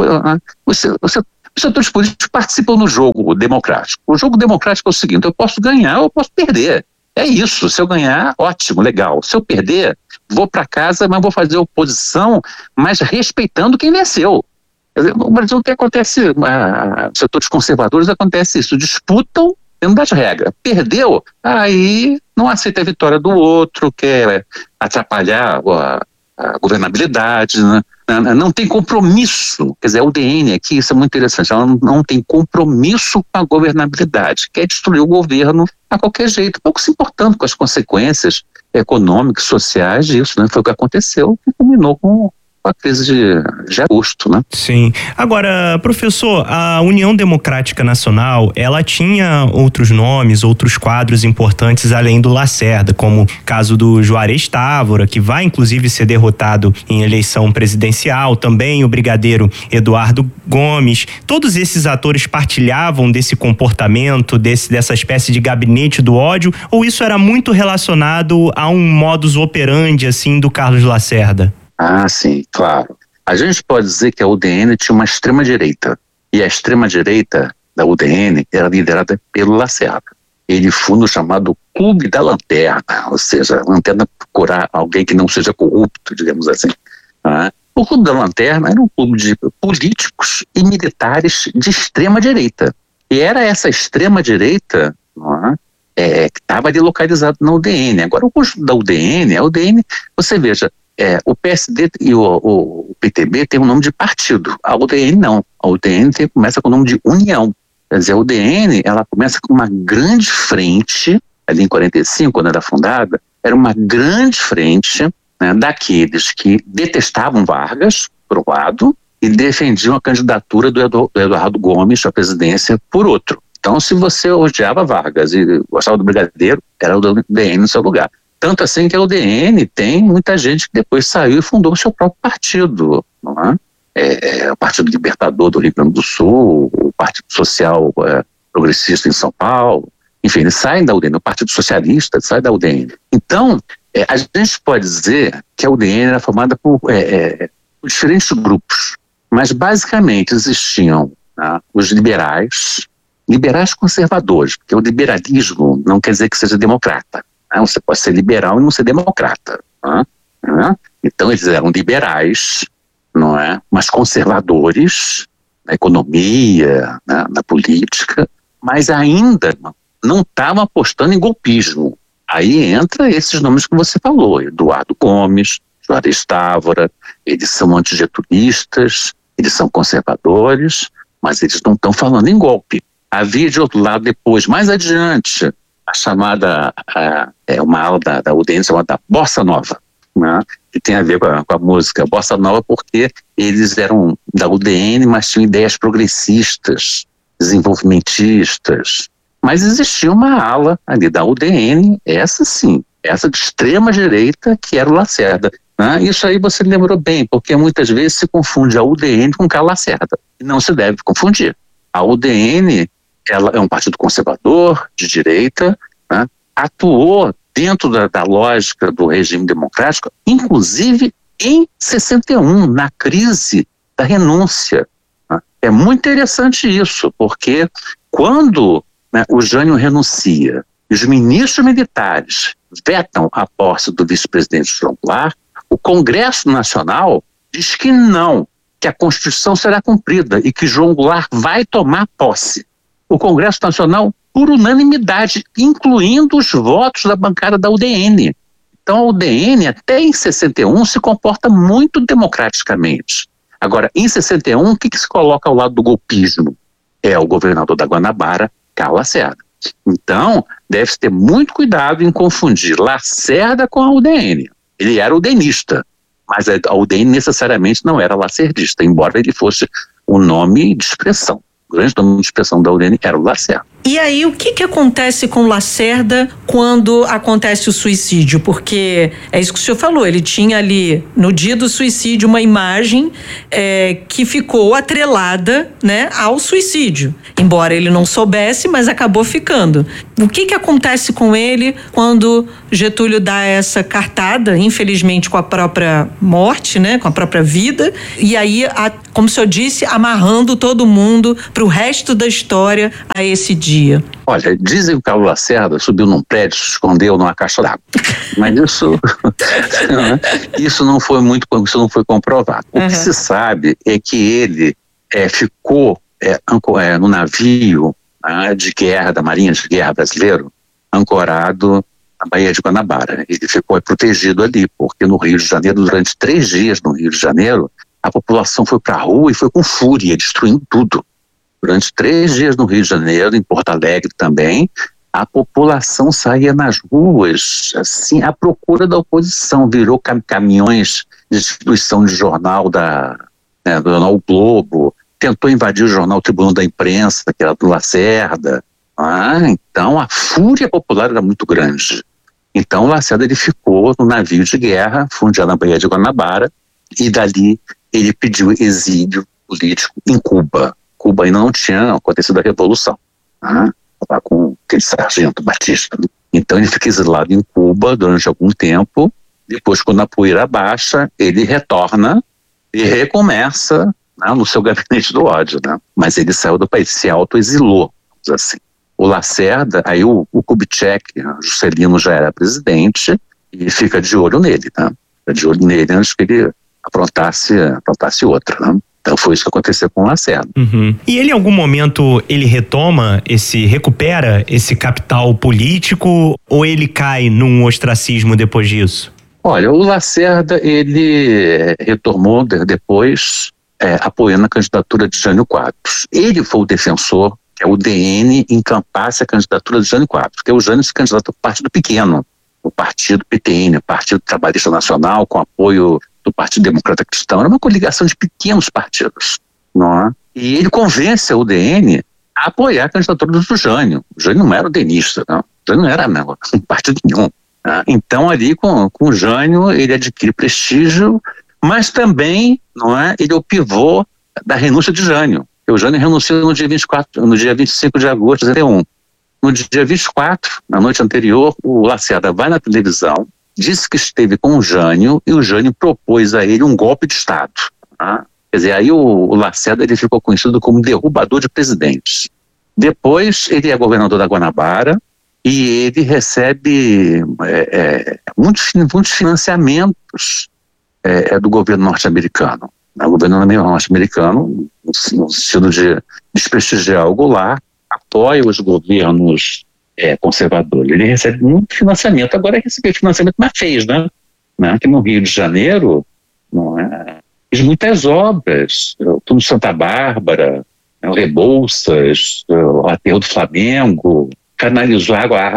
Os setores políticos participam no jogo democrático. O jogo democrático é o seguinte: eu posso ganhar ou eu posso perder. É isso. Se eu ganhar, ótimo, legal. Se eu perder, vou para casa, mas vou fazer oposição, mas respeitando quem venceu. No Brasil, o que acontece? Os setores conservadores acontece isso, disputam dentro das regras. Perdeu, aí não aceita a vitória do outro, quer atrapalhar a governabilidade, né? Não tem compromisso. Quer dizer, a UDN aqui, isso é muito interessante, ela não tem compromisso com a governabilidade, quer destruir o governo a qualquer jeito, pouco se importando com as consequências econômicas, sociais disso, né? Foi o que aconteceu e culminou com a crise de agosto, né? Sim. Agora, professor, a União Democrática Nacional, ela tinha outros nomes, outros quadros importantes além do Lacerda, como o caso do Juarez Távora, que vai inclusive ser derrotado em eleição presidencial, também o brigadeiro Eduardo Gomes. Todos esses atores partilhavam desse comportamento, dessa espécie de gabinete do ódio, ou isso era muito relacionado a um modus operandi, assim, do Carlos Lacerda? Ah, sim, claro. A gente pode dizer que a UDN tinha uma extrema-direita. E a extrema-direita da UDN era liderada pelo Lacerda. Ele funda o chamado Clube da Lanterna, ou seja, a Lanterna procurar alguém que não seja corrupto, digamos assim. O Clube da Lanterna era um clube de políticos e militares de extrema-direita. E era essa extrema-direita que estava ali localizado na UDN. Agora, o conjunto da UDN, a UDN, você veja, o PSD e o PTB tem o nome de partido, a UDN não. A UDN começa com o nome de União. Quer dizer, a UDN, ela começa com uma grande frente, ali em 45, quando era fundada, era uma grande frente, né, daqueles que detestavam Vargas, por um lado, e defendiam a candidatura do Eduardo Gomes à presidência, por outro. Então, se você odiava Vargas e gostava do brigadeiro, era o UDN no seu lugar. Tanto assim que a UDN tem muita gente que depois saiu e fundou o seu próprio partido, não é? O Partido Libertador do Rio Grande do Sul, o Partido Social Progressista em São Paulo, enfim, eles saem da UDN, o Partido Socialista sai da UDN. Então, a gente pode dizer que a UDN era formada por diferentes grupos, mas basicamente existiam os liberais conservadores, porque o liberalismo não quer dizer que seja democrata. Você pode ser liberal e não ser democrata. Então eles eram liberais, não é? Mas conservadores na economia, na política, mas ainda não estavam apostando em golpismo. Aí entra esses nomes que você falou, Eduardo Gomes, Juarez Távora, eles são antigetulistas, eles são conservadores, mas eles não estão falando em golpe. Havia de outro lado depois, mais adiante, a chamada, uma ala da UDN chamada Bossa Nova, né? Que tem a ver com a música Bossa Nova, porque eles eram da UDN, mas tinham ideias progressistas, desenvolvimentistas. Mas existia uma ala ali da UDN, essa sim, essa de extrema direita, que era o Lacerda. Né? Isso aí você lembrou bem, porque muitas vezes se confunde a UDN com Carlos Lacerda. E não se deve confundir. A UDN, ela é um partido conservador, de direita, né? Atuou dentro da lógica do regime democrático, inclusive em 61, na crise da renúncia. Né? É muito interessante isso, porque quando o Jânio renuncia e os ministros militares vetam a posse do vice-presidente João Goulart, o Congresso Nacional diz que não, que a Constituição será cumprida e que João Goulart vai tomar posse. O Congresso Nacional, por unanimidade, incluindo os votos da bancada da UDN. Então a UDN, até em 61, se comporta muito democraticamente. Agora, em 61, o que se coloca ao lado do golpismo? É o governador da Guanabara, Carlos Lacerda. Então, deve-se ter muito cuidado em confundir Lacerda com a UDN. Ele era udenista, mas a UDN necessariamente não era lacerdista, embora ele fosse o nome de expressão. O grande nome de expressão da UDN era o Lacerda. E aí, o que acontece com Lacerda quando acontece o suicídio? Porque é isso que o senhor falou, ele tinha ali, no dia do suicídio, uma imagem que ficou atrelada, né, ao suicídio. Embora ele não soubesse, mas acabou ficando. O que acontece com ele quando Getúlio dá essa cartada, infelizmente com a própria morte, né, com a própria vida, e aí, como o senhor disse, amarrando todo mundo para o resto da história a esse dia? Olha, dizem que o Carlos Lacerda subiu num prédio, se escondeu numa caixa d'água. Mas isso não foi comprovado. O que se sabe é que ele ficou no navio de guerra, da Marinha de Guerra brasileiro, ancorado na Baía de Guanabara. Ele ficou protegido ali, porque no Rio de Janeiro, durante 3 dias no Rio de Janeiro, a população foi para a rua e foi com fúria, destruindo tudo. Durante 3 dias no Rio de Janeiro, em Porto Alegre também, a população saía nas ruas, assim, à procura da oposição. Virou caminhões de distribuição de jornal do jornal O Globo, tentou invadir o jornal Tribunal da Imprensa, que era do Lacerda. Então a fúria popular era muito grande. Então o Lacerda ele ficou no navio de guerra, fundido na Baía de Guanabara, e dali ele pediu exílio político em Cuba. Cuba ainda não tinha acontecido a Revolução, estava com aquele sargento Batista. Então ele fica exilado em Cuba durante algum tempo. Depois, quando a poeira baixa, ele retorna e recomeça no seu gabinete do ódio. Mas ele saiu do país, se autoexilou, assim. O Lacerda, aí o Kubitschek, Juscelino já era presidente, e fica de olho nele, Fica de olho nele antes que ele aprontasse outra, Então foi isso que aconteceu com o Lacerda. E ele em algum momento ele recupera esse capital político ou ele cai num ostracismo depois disso? Olha, o Lacerda ele retornou depois apoiando a candidatura de Jânio Quadros. Ele foi o defensor que a UDN encampasse a candidatura de Jânio Quadros, porque o Jânio se candidatou ao partido pequeno, o partido PTN, o Partido Trabalhista Nacional, com apoio do Partido Democrata Cristão. Era uma coligação de pequenos partidos, não é? E ele convence a UDN a apoiar a candidatura do Jânio. O Jânio não era udenista, não. O Jânio não era partido nenhum. Então ali com o Jânio ele adquire prestígio, mas também, não é, ele é o pivô da renúncia de Jânio. O Jânio renunciou no dia 25 de agosto de 1961. No dia 24, na noite anterior, o Lacerda vai na televisão, disse que esteve com o Jânio e o Jânio propôs a ele um golpe de Estado. Quer dizer, aí o Lacerda ele ficou conhecido como derrubador de presidentes. Depois ele é governador da Guanabara e ele recebe muitos financiamentos do governo norte-americano. O governo norte-americano, no sentido de desprestigiar o Goulart, apoia os governos conservadores. Ele recebe muito financiamento. Agora recebeu financiamento, mas fez, Aqui no Rio de Janeiro, fez muitas obras. O Túnel Santa Bárbara, o Rebouças, o Aterro do Flamengo, canalizou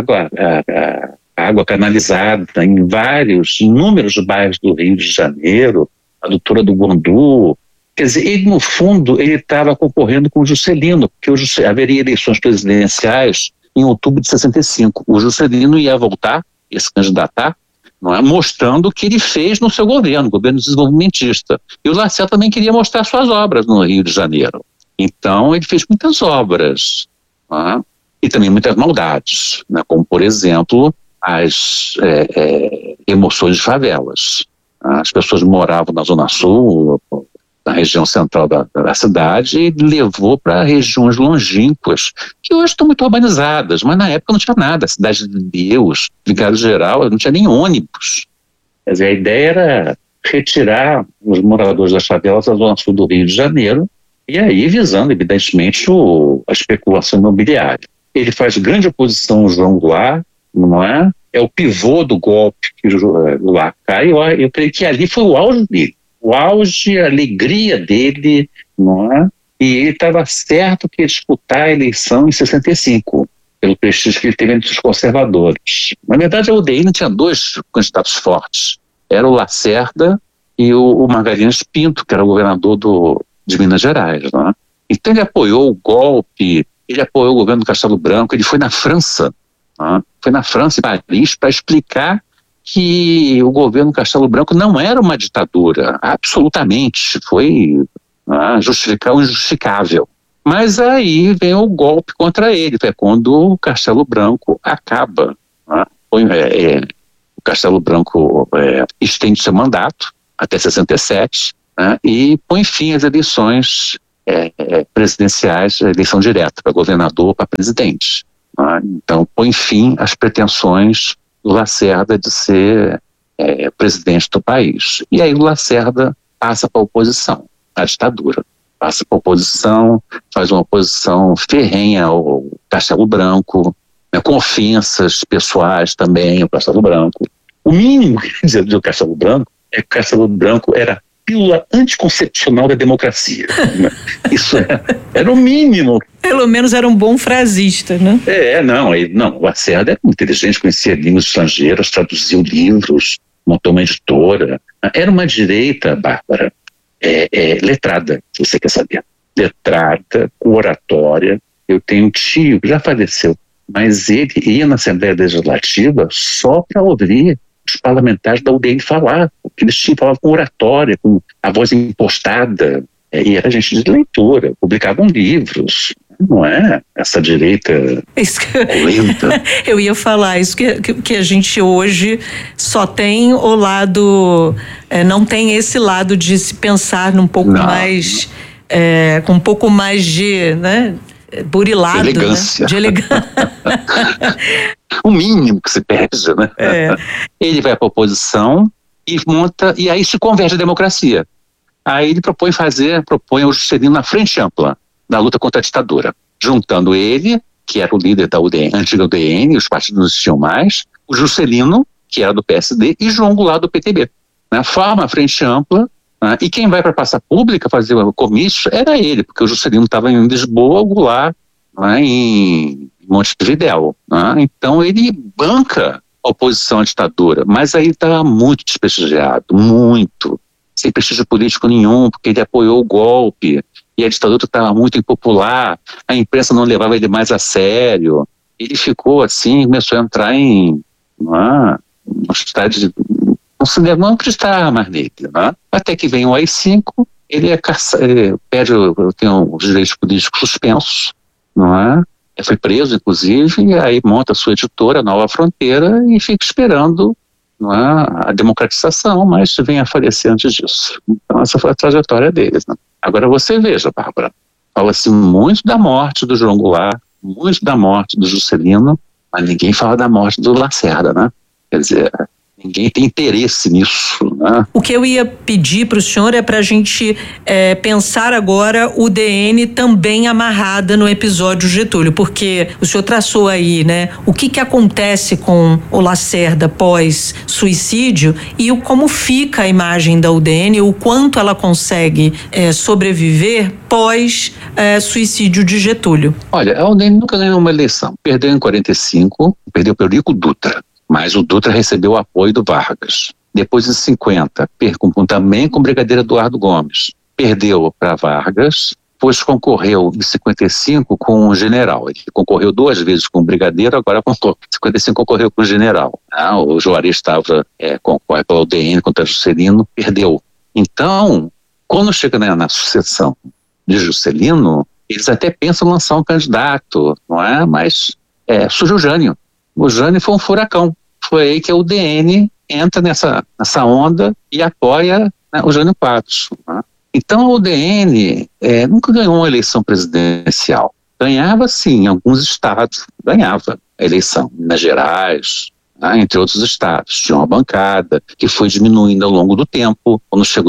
água canalizada em inúmeros bairros do Rio de Janeiro, a Doutora do Gondu. Quer dizer, ele no fundo, ele estava concorrendo com o Juscelino, porque haveria eleições presidenciais em outubro de 65. O Juscelino ia voltar, ia se candidatar, mostrando o que ele fez no seu governo desenvolvimentista. E o Lacerda também queria mostrar suas obras no Rio de Janeiro. Então, ele fez muitas obras, e também muitas maldades, como, por exemplo, as remoções de favelas. As pessoas moravam na Zona Sul, na região central da cidade, e levou para regiões longínquas, que hoje estão muito urbanizadas, mas na época não tinha nada. A Cidade de Deus, Vigário Geral, não tinha nem ônibus. Quer dizer, a ideia era retirar os moradores das favelas da Zona Sul do Rio de Janeiro, e aí visando, evidentemente, a especulação imobiliária. Ele faz grande oposição ao João Goulart, é o pivô do golpe que o Goulart cai. Eu creio que ali foi o auge dele. O auge, a alegria dele, E ele estava certo que ia disputar a eleição em 65. pelo prestígio que ele teve entre os conservadores. Na verdade, a UDN tinha 2 candidatos fortes. Era o Lacerda e o Magalhães Pinto, que era o governador de Minas Gerais. Né? Então ele apoiou o golpe, ele apoiou o governo do Castelo Branco, ele foi na França, né? Foi na França e Paris para explicar que o governo do Castelo Branco não era uma ditadura, absolutamente, foi justificar o injustificável. Mas aí vem o golpe contra ele, é quando o Castelo Branco acaba. Né? O Castelo Branco estende seu mandato até 67, né? E põe fim às eleições presidenciais, eleição direta para governador, para presidente. Né? Então põe fim às pretensões do Lacerda de ser presidente do país. E aí o Lacerda passa para a oposição, à ditadura. Passa para a oposição, faz uma oposição ferrenha ao Castelo Branco, né, com ofensas pessoais também ao Castelo Branco. O mínimo que dizer do Castelo Branco é que o Castelo Branco era a pílula anticoncepcional da democracia. Isso era o mínimo. Pelo menos era um bom frasista, né? O Lacerda era muito inteligente, conhecia línguas estrangeiras, traduziu livros, montou uma editora. Era uma direita, Bárbara, letrada, se você quer saber. Letrada, com oratória. Eu tenho um tio que já faleceu, mas ele ia na Assembleia Legislativa só para ouvir os parlamentares da UDN falar, porque eles falavam com oratória, com a voz impostada, e era gente de leitura, publicavam livros. Não é essa direita lenta. Eu ia falar isso, que a gente hoje só tem o lado, não tem esse lado de se pensar num pouco mais, com um pouco mais de, né, burilado, elegância. Né? De elegância. O mínimo que se perde, né? Ele vai para a oposição e aí se converge à democracia. Aí ele propõe o Juscelino na frente ampla da luta contra a ditadura, juntando ele, que era o líder da UDN, antiga UDN, os partidos não existiam mais, o Juscelino, que era do PSD, e João Goulart do PTB. Né? Forma a frente ampla, né? E quem vai para a praça pública fazer o comício era ele, porque o Juscelino estava em Lisboa, o Goulart, né, em Montevidéu. Né? Então ele banca a oposição à ditadura, mas aí está muito desprestigiado, muito, sem prestígio político nenhum, porque ele apoiou o golpe, e a ditadura estava muito impopular, a imprensa não levava ele mais a sério, ele ficou assim, começou a entrar em uma cidade, não acreditava mais nele, né? Até que vem o AI-5, ele tem os direitos políticos suspensos, não é? Foi preso, inclusive, e aí monta a sua editora, Nova Fronteira, e fica esperando, não é, a democratização, mas vem a falecer antes disso. Então essa foi a trajetória deles, né? Agora você veja, Bárbara, fala-se muito da morte do João Goulart, muito da morte do Juscelino, mas ninguém fala da morte do Lacerda, né? Quer dizer, ninguém tem interesse nisso, né? O que eu ia pedir para o senhor é para a gente pensar agora o DN também amarrada no episódio Getúlio, porque o senhor traçou aí, né, o que acontece com o Lacerda pós-suicídio e como fica a imagem da UDN, o quanto ela consegue sobreviver pós-suicídio de Getúlio. Olha, a UDN nunca ganhou uma eleição. Perdeu em 45, perdeu pelo Eurico Dutra. Mas o Dutra recebeu o apoio do Vargas. Depois, em 50, também com o brigadeiro Eduardo Gomes. Perdeu para Vargas, depois concorreu em 55 com o general. Ele concorreu 2 vezes com o brigadeiro, agora em 55 concorreu com o general. O Juarez concorre pela UDN contra Juscelino, perdeu. Então, quando chega na sucessão de Juscelino, eles até pensam em lançar um candidato, não é? Mas surge o Jânio. O Jânio foi um furacão. Foi aí que a UDN entra nessa onda e apoia, né, o Jânio Quadros. Né? Então a UDN nunca ganhou uma eleição presidencial. Ganhava sim, em alguns estados, ganhava a eleição. Minas Gerais, né, entre outros estados. Tinha uma bancada que foi diminuindo ao longo do tempo. Quando chegou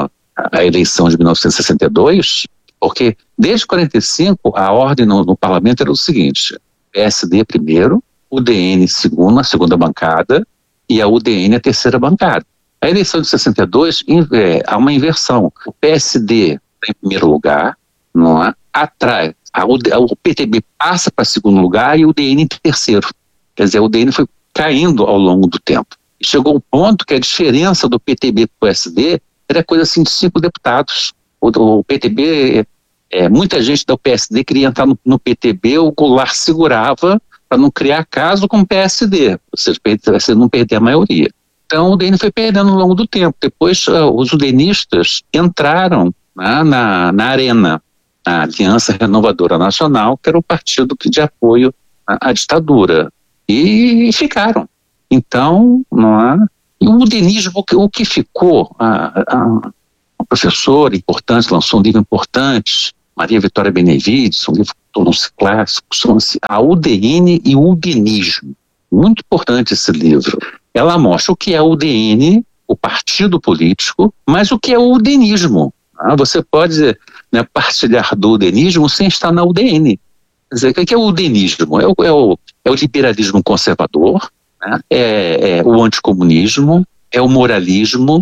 a eleição de 1962, porque desde 45 a ordem no parlamento era o seguinte: PSD primeiro, UDN a segunda bancada, e a UDN a terceira bancada. A eleição de 62 há uma inversão. O PSD está em primeiro lugar, não é? Atrás o PTB passa para segundo lugar e o DN em terceiro. Quer dizer, o DN foi caindo ao longo do tempo. Chegou um ponto que a diferença do PTB para o PSD era coisa assim de 5 deputados. O PTB, muita gente do PSD queria entrar no PTB, o Goulart segurava para não criar caso com o PSD, ou seja, você não perder a maioria. Então o DN foi perdendo ao longo do tempo. Depois os udenistas entraram na Arena, a Aliança Renovadora Nacional, que era o partido de apoio à ditadura, e ficaram. Então, e o udenismo, o que ficou, uma professora importante, lançou um livro importante, Maria Vitória Benevides, um livro que tornou-se clássico, chama-se A UDN e o Udenismo. Muito importante esse livro. Ela mostra o que é o UDN, o partido político, mas o que é o udenismo. Você pode partilhar do udenismo sem estar na UDN. Quer dizer, o que é o udenismo? É o liberalismo conservador, é o anticomunismo, é o moralismo,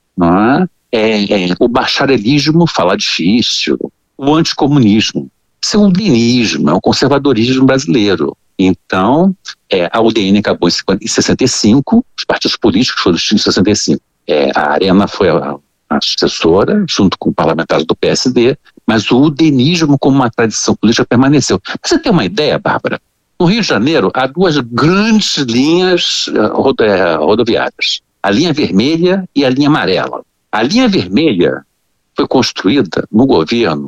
é o bacharelismo, falar difícil, o anticomunismo. Isso é o udenismo, é o conservadorismo brasileiro. Então, a UDN acabou em 65, os partidos políticos foram extintos em 65. A Arena foi a sucessora, junto com parlamentares do PSD, mas o udenismo como uma tradição política permaneceu. Pra você ter uma ideia, Bárbara, no Rio de Janeiro há 2 grandes linhas rodoviárias, a linha vermelha e a linha amarela. A linha vermelha foi construída no governo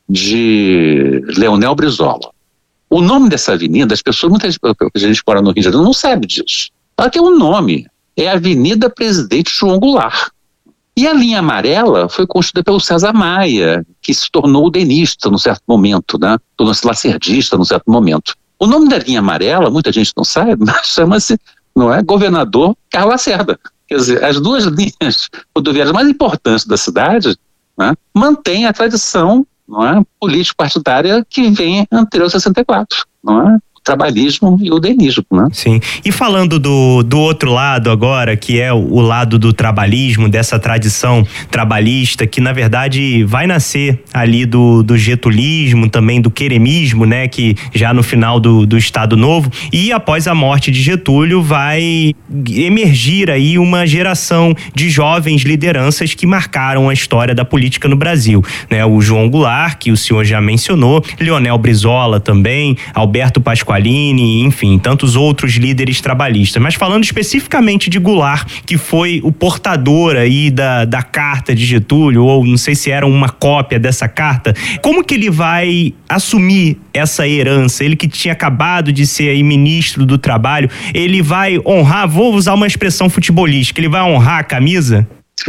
de Leonel Brizola. O nome dessa avenida, muita gente mora no Rio de Janeiro não sabe disso. Ela tem um nome, é Avenida Presidente João Goulart. E a linha amarela foi construída pelo César Maia, que se tornou udenista num certo momento, tornou-se lacerdista num certo momento. O nome da linha amarela, muita gente não sabe, mas chama-se, Governador Carlos Lacerda. Quer dizer, as 2 linhas rodoviárias mais importantes da cidade mantêm a tradição político-partidária que vem anterior a 64, o trabalhismo e o udenismo, Sim. E falando do outro lado agora, que é o lado do trabalhismo, dessa tradição trabalhista, que na verdade vai nascer ali do getulismo, também do queremismo, que já no final do Estado Novo, e após a morte de Getúlio vai emergir aí uma geração de jovens lideranças que marcaram a história da política no Brasil, o João Goulart, que o senhor já mencionou, Leonel Brizola também, Alberto Pasqualini, enfim, tantos outros líderes trabalhistas. Mas falando especificamente de Goulart, que foi o portador aí da carta de Getúlio, ou não sei se era uma cópia dessa carta, como que ele vai assumir essa herança? Ele que tinha acabado de ser aí ministro do Trabalho, ele vai honrar, vou usar uma expressão futebolística, ele vai honrar a camisa?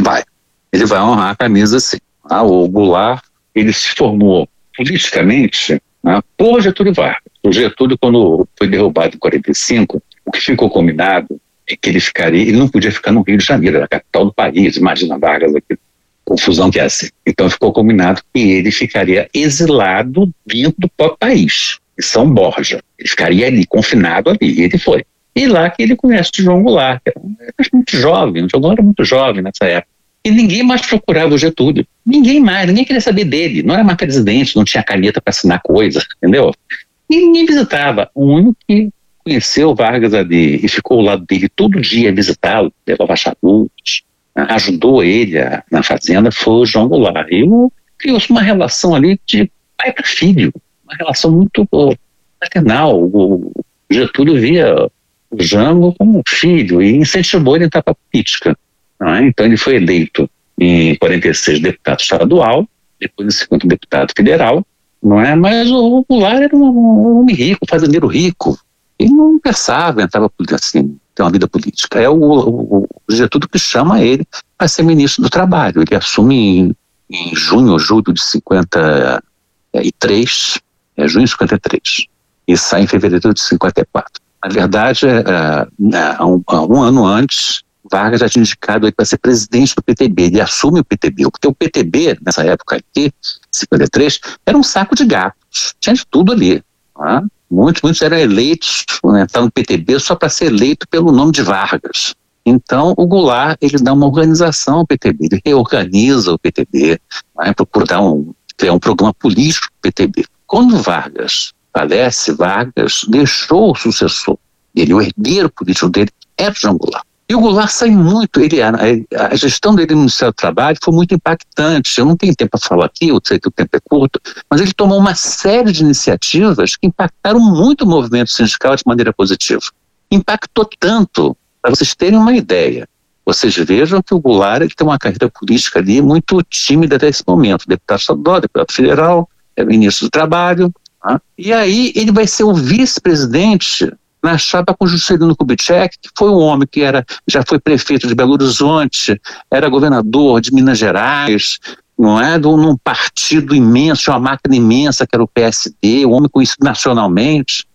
Ele vai honrar a camisa, sim. O Goulart, ele se formou politicamente por Getúlio Vargas. O Getúlio, quando foi derrubado em 45, o que ficou combinado é que ele não podia ficar no Rio de Janeiro, era a capital do país, imagina Vargas aqui, confusão que é assim. Então ficou combinado que ele ficaria exilado dentro do próprio país, em São Borja. Ele ficaria ali, confinado ali, e ele foi. E lá que ele conhece o João Goulart, que era muito jovem, o João Goulart era muito jovem nessa época. E ninguém mais procurava o Getúlio. Ninguém queria saber dele. Não era mais presidente, não tinha caneta para assinar coisa, entendeu? E ninguém visitava. O único que conheceu Vargas ali e ficou ao lado dele todo dia a visitá-lo, levava charutos, ajudou ele na fazenda, foi o João Goulart. E criou-se uma relação ali de pai para filho, uma relação muito paternal. O Getúlio via o Jango como filho e incentivou ele a entrar para a política. Então ele foi eleito em 46 deputado estadual, depois em 50 deputado federal, mas o Goulart era um homem rico, fazendeiro rico, ele não pensava em entrar assim, ter uma vida política. É o Getúlio que chama ele para ser ministro do Trabalho. Ele assume em junho ou julho de 53, junho de 53, e sai em fevereiro de 54. Na verdade, um ano antes, Vargas já tinha indicado ele para ser presidente do PTB, ele assume o PTB, porque o PTB, nessa época aqui, 53, era um saco de gatos, tinha de tudo ali. Muitos eram eleitos, entraram no PTB só para ser eleito pelo nome de Vargas. Então, o Goulart, ele dá uma organização ao PTB, ele reorganiza o PTB, procura criar um programa político do PTB. Quando Vargas falece, Vargas deixou o sucessor dele, o herdeiro político dele era o João Goulart. E o Goulart sai muito, a gestão dele no Ministério do Trabalho foi muito impactante. Eu não tenho tempo para falar aqui, eu sei que o tempo é curto, mas ele tomou uma série de iniciativas que impactaram muito o movimento sindical de maneira positiva. Impactou tanto, para vocês terem uma ideia. Vocês vejam que o Goulart ele tem uma carreira política ali muito tímida até esse momento. Deputado estadual, deputado federal, ministro do Trabalho. Tá? E aí ele vai ser o vice-presidente na chapa com Juscelino Kubitschek, que foi um homem que já foi prefeito de Belo Horizonte, era governador de Minas Gerais, não é? Num partido imenso, uma máquina imensa que era o PSD, um homem conhecido nacionalmente.